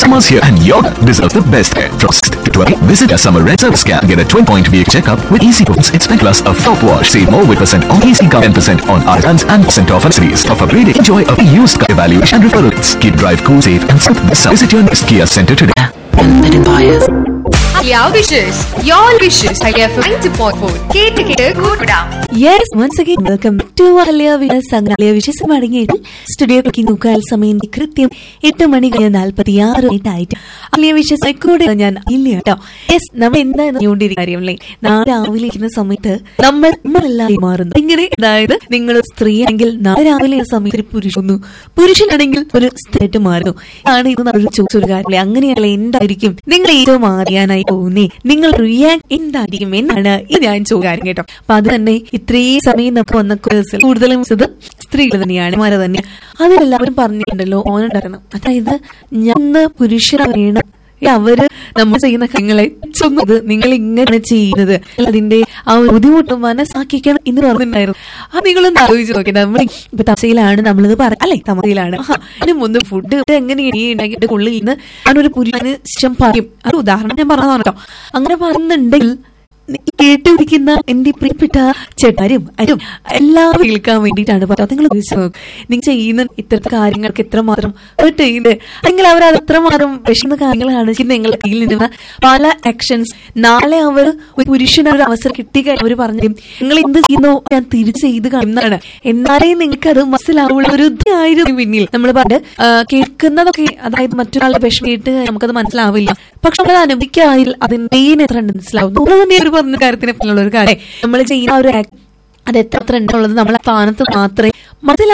Summer's here and you deserve the best care. From 6th to 12th, visit our summer red service camp. Get a 12-point vehicle checkup with easy points, Inspect Plus, a top wash. Save more with % on easy car, 10% on our guns and % off accessories. Of upgrading, enjoy a used car evaluation and referrals. Keep drive cool, safe and smooth this summer. Visit your next Kia Center today. Your wishes. I have 90.4. Yes, once again, welcome to Alia Wishes മടങ്ങിയിട്ട് സ്റ്റുഡിയോയിലേക്ക് നോക്കാൻ സമയം കൃത്യം 8:46 അലിയ wishes കൂടെ ഞാൻ ഇല്ല കേട്ടോ. Yes, നമ്മൾ എന്താ കാര്യമല്ലേ, നാളെ രാവിലെ ഇരിക്കുന്ന സമയത്ത് നമ്മളെല്ലാവരും മാറുന്നു. ഇങ്ങനെ, അതായത് നിങ്ങൾ സ്ത്രീ ആണെങ്കിൽ നാളെ രാവിലെ സമയത്ത് പുരുഷനാണെങ്കിൽ ഒരു സ്ത്രീയായിട്ട് മാറുന്നു. ആണ് ഇത് നമ്മൾ ചോദിച്ചൊരു കാര്യമല്ലേ. അങ്ങനെയല്ലേ, എന്തായിരിക്കും നിങ്ങൾ ഏറ്റവും അറിയാനായി പോകുന്നേ, നിങ്ങൾ റിയാക്ട് എന്തായിരിക്കും എന്നാണ് ഇത് ഞാൻ ചോദിക്കാറ് കേട്ടോ. അപ്പൊ അത് തന്നെ ഇത്രയും സമയം നമുക്ക് വന്ന കൂടുതലും സ്ത്രീകൾ തന്നെയാണ്, മാരെ തന്നെ. അതിലെല്ലാവരും പറഞ്ഞിട്ടുണ്ടല്ലോ ഓനുണ്ടായിരുന്നു. അതായത് ഞാൻ പുരുഷനെ വേണം, അവര് നമ്മൾ ചെയ്യുന്ന കാര്യങ്ങളെ ചൊന്നത് നിങ്ങൾ ഇങ്ങനെ ചെയ്യുന്നത്, അതിന്റെ ആ ബുദ്ധിമുട്ട് മനസ്സാക്കിക്കണം എന്ന് പറഞ്ഞിട്ടുണ്ടായിരുന്നു. അത് നിങ്ങളൊന്ന് ആലോചിച്ച് നോക്കി. നമ്മൾ ഇപ്പൊ തമസയിലാണ് നമ്മളിത് അല്ലെ, തമസയിലാണ് അതിന് മുമ്പ് ഫുഡ് എങ്ങനെയാണ് ഉണ്ടാക്കിയിട്ട് കൊള്ളിൽ നിന്ന് അവനൊരു പുരുഷന് ഇഷ്ടം പറയും. അത് ഉദാഹരണം ഞാൻ പറഞ്ഞതാണ് കേട്ടോ. അങ്ങനെ പറയുന്നുണ്ടെങ്കിൽ കേട്ടിരിക്കുന്ന എന്റെ പ്രിയപ്പെട്ട ചേട്ടാരും എല്ലാവരും കേൾക്കാൻ വേണ്ടിയിട്ടാണ് പറയാം. നിങ്ങൾ നിങ്ങൾ ചെയ്യുന്ന ഇത്തരത്തെ കാര്യങ്ങൾക്ക് എത്രമാത്രം ചെയ്യുന്നത്, അല്ലെങ്കിൽ അവർ അത് എത്രമാത്രം വിഷമ കാര്യങ്ങളാണ് നിങ്ങളുടെ കയ്യിൽ നിന്നുള്ള പല ആക്ഷൻസ്. നാളെ അവർ ഒരു പുരുഷന് ഒരു അവസരം കിട്ടിക്കഴിഞ്ഞാൽ അവർ പറഞ്ഞു നിങ്ങൾ എന്ത് ചെയ്യുന്നോ ഞാൻ തിരിച്ച് ചെയ്ത് കാണുന്നതാണ്, എന്നാലേ നിങ്ങൾക്ക് അത് മനസ്സിലാവുള്ള ഒരു ഇതായിരുന്നു പിന്നിൽ. നമ്മൾ പറഞ്ഞ് കേൾക്കുന്നതൊക്കെ, അതായത് മറ്റൊരാളുടെ വിഷമം കേട്ട് നമുക്കത് മനസ്സിലാവില്ല, പക്ഷെ നമ്മളത് അനുഭവിക്കാതിൽ അതിന്റെ എത്ര മനസ്സിലാവും. തന്നെ ഒരു പറഞ്ഞ കാര്യത്തിനെ പോലുള്ള ഒരു കാര്യം നമ്മൾ ചെയ്യുന്ന ഒരു അത് എത്ര ഉണ്ടെന്നുള്ളത് നമ്മളെ സ്ഥാനത്ത് മാത്രമേ മനസ്സിലാവും.